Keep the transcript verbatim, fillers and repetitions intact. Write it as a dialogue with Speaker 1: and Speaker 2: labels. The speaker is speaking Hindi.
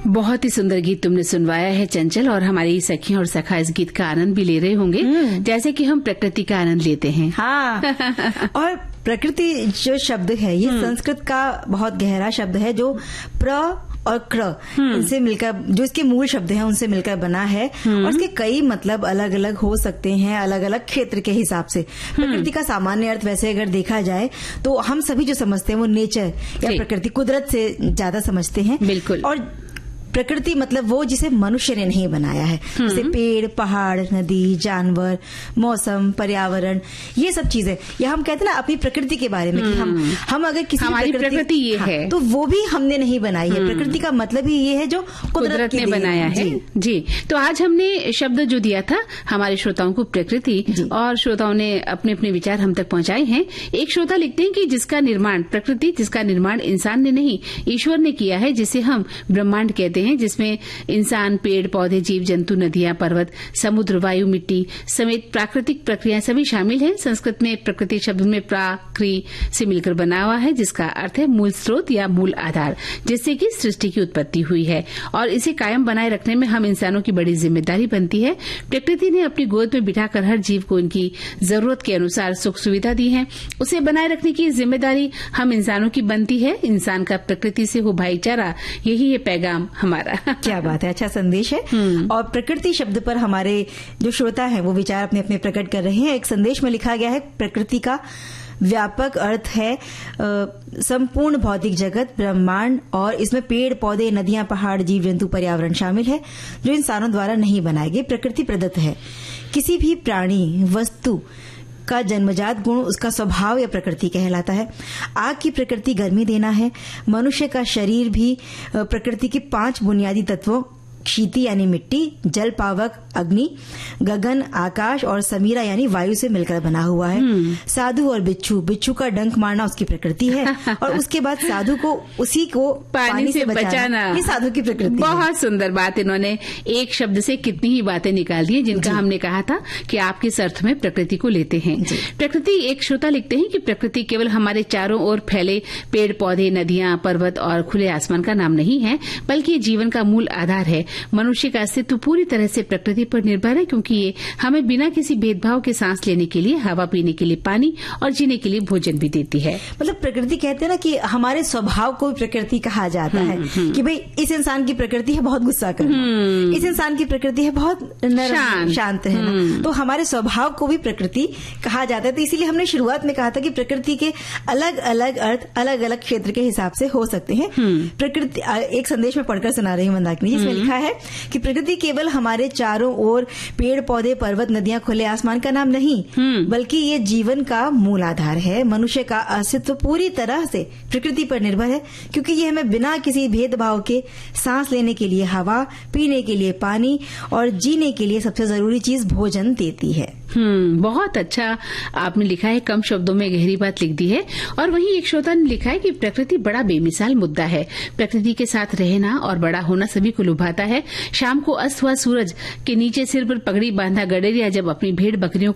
Speaker 1: बहुत ही सुंदर गीत तुमने सुनवाया है चंचल, और हमारी सखियां और सखा इस गीत का आनंद भी ले रहे होंगे जैसे कि हम प्रकृति का आनंद लेते हैं।
Speaker 2: हाँ। और प्रकृति जो शब्द है ये संस्कृत का बहुत गहरा शब्द है जो प्र और क्र इनसे मिलकर, जो इसके मूल शब्द हैं उनसे मिलकर बना है, और इसके कई मतलब अलग अलग हो सकते हैं अलग अलग क्षेत्र के हिसाब से। प्रकृति का सामान्य अर्थ वैसे अगर देखा जाए तो हम सभी जो समझते हैं वो नेचर या प्रकृति, कुदरत से ज्यादा समझते हैं।
Speaker 1: बिल्कुल।
Speaker 2: और प्रकृति मतलब वो जिसे मनुष्य ने नहीं बनाया है, जैसे पेड़, पहाड़, नदी, जानवर, मौसम, पर्यावरण, ये सब चीजें। या हम कहते हैं ना अपनी प्रकृति के बारे में कि हम हम अगर किसी
Speaker 1: हमारी प्रकृति, प्रकृति ये हाँ, है
Speaker 2: तो वो भी हमने नहीं बनाई है। प्रकृति का मतलब ही ये है जो कुदरत,
Speaker 1: कुदरत ने बनाया है। जी।, जी तो आज हमने शब्द जो दिया था हमारे श्रोताओं को प्रकृति, और श्रोताओं ने अपने अपने विचार हम तक पहुंचाए हैं। एक श्रोता लिखते हैं कि जिसका निर्माण प्रकृति, जिसका निर्माण इंसान ने नहीं ईश्वर ने किया है, जिसे हम ब्रह्मांड कहते हैं, जिसमें इंसान, पेड़ पौधे, जीव जंतु, नदियां, पर्वत, समुद्र, वायु, मिट्टी समेत प्राकृतिक प्रक्रियाएं सभी शामिल हैं। संस्कृत में प्रकृति शब्द में प्राकृ से मिलकर बना हुआ है, जिसका अर्थ है मूल स्रोत या मूल आधार, जिससे कि सृष्टि की उत्पत्ति हुई है, और इसे कायम बनाए रखने में हम इंसानों की बड़ी जिम्मेदारी बनती है। प्रकृति ने अपनी गोद में बिठाकर हर जीव को उनकी जरूरत के अनुसार सुख सुविधा दी है, उसे बनाए रखने की जिम्मेदारी हम इंसानों की बनती है। इंसान का प्रकृति से हो भाईचारा, यही है पैगाम हमारा।
Speaker 2: क्या बात है, अच्छा संदेश है। और प्रकृति शब्द पर हमारे जो श्रोता हैं वो विचार अपने अपने प्रकट कर रहे हैं। एक संदेश में लिखा गया है, प्रकृति का व्यापक अर्थ है संपूर्ण भौतिक जगत, ब्रह्मांड, और इसमें पेड़ पौधे, नदियां, पहाड़, जीव जंतु, पर्यावरण शामिल है जो इंसानों द्वारा नहीं बनाए गए, प्रकृति प्रदत्त है। किसी भी प्राणी, वस्तु का जन्मजात गुण उसका स्वभाव या प्रकृति कहलाता है। आग की प्रकृति गर्मी देना है। मनुष्य का शरीर भी प्रकृति के पांच बुनियादी तत्वों क्षिति यानी मिट्टी, जल पावक अग्नि, गगन आकाश और समीरा यानी वायु से मिलकर बना हुआ है। साधु और बिच्छू, बिच्छू का डंक मारना उसकी प्रकृति है, और उसके बाद साधु को उसी को पानी, पानी से, से बचाना, बचाना ये साधु की प्रकृति।
Speaker 1: बहुत सुंदर बात, इन्होंने एक शब्द से कितनी ही बातें निकाल दी है, जिनका हमने कहा था कि आप किस अर्थ में प्रकृति को लेते हैं। प्रकृति, एक श्रोता लिखते हैं कि प्रकृति केवल हमारे चारों ओर फैले पेड़ पौधे, नदियां, पर्वत और खुले आसमान का नाम नहीं है, बल्कि जीवन का मूल आधार है। मनुष्य का अस्तित्व पूरी तरह से प्रकृति पर निर्भर है, क्योंकि ये हमें बिना किसी भेदभाव के सांस लेने के लिए हवा, पीने के लिए पानी और जीने के लिए भोजन भी देती है।
Speaker 2: मतलब प्रकृति कहते हैं ना कि हमारे स्वभाव को प्रकृति कहा जाता है कि भाई इस इंसान की प्रकृति है बहुत गुस्सा करना, इस इंसान की प्रकृति है बहुत नरम शांत है ना, तो हमारे स्वभाव को भी प्रकृति कहा जाता है। तो इसीलिए हमने शुरुआत में कहा था कि प्रकृति के अलग अलग अर्थ अलग अलग क्षेत्र के हिसाब से हो सकते हैं। प्रकृति, एक संदेश में पढ़कर सुना रही हूं मंदाकिनी, जिसमें लिखा है कि प्रकृति केवल हमारे चारों ओर पेड़ पौधे, पर्वत, नदियां, खुले आसमान का नाम नहीं, बल्कि ये जीवन का मूल आधार है। मनुष्य का अस्तित्व पूरी तरह से प्रकृति पर निर्भर है, क्योंकि ये हमें बिना किसी भेदभाव के सांस लेने के लिए हवा, पीने के लिए पानी और जीने के लिए सबसे जरूरी चीज भोजन देती है।
Speaker 1: हम्म बहुत अच्छा आपने लिखा है, कम शब्दों में गहरी बात लिख दी है। और वहीं एक श्रोता ने लिखा है कि प्रकृति बड़ा बेमिसाल मुद्दा है। प्रकृति के साथ रहना और बड़ा होना सभी को लुभाता है। शाम को अस्त हुआ सूरज के नीचे सिर पर पगड़ी बांधा गडेरिया जब अपनी भेड़ बकरियों